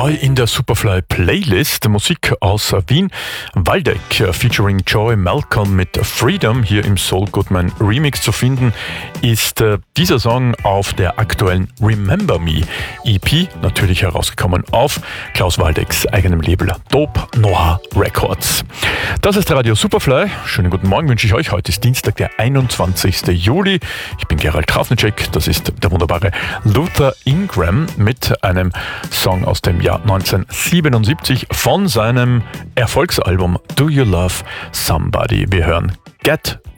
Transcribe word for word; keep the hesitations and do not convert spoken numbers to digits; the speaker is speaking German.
Neu in der Superfly Playlist Musik aus Wien. Waldeck featuring Joy Malcolm mit Freedom hier im Saul Goodman Remix zu finden, ist äh, dieser Song auf der aktuellen Remember Me E P natürlich herausgekommen auf Klaus Waldecks eigenem Label Dope Noir Records. Das ist Radio Superfly. Schönen guten Morgen wünsche ich euch. Heute ist Dienstag, der einundzwanzigsten Juli. Ich bin Gerald Trafnicek. Das ist der wunderbare Luther Ingram mit einem Song aus dem Jahr neunzehnhundertsiebenundsiebzig von seinem Erfolgsalbum Do You Love Somebody. Wir hören Get